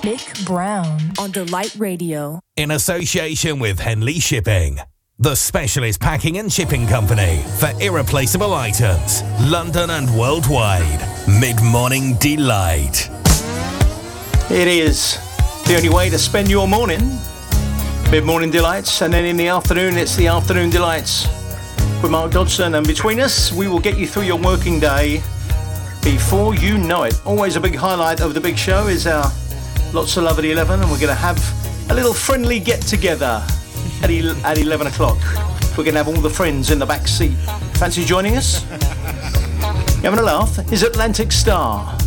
Nick Brown on Delight Radio. In association with Henley Shipping, the specialist packing and shipping company for irreplaceable items, London and worldwide. Mid-morning delight. It is the only way to spend your morning. Mid-morning delights, and then in the afternoon, it's the afternoon delights with Mark Dodson. And between us, we will get you through your working day before you know it. Always a big highlight of the big show is our Lots of Love at 11, and we're going to have a little friendly get-together at 11 o'clock. We're going to have all the friends in the back seat. Fancy joining us? You having a laugh? Is Atlantic Star.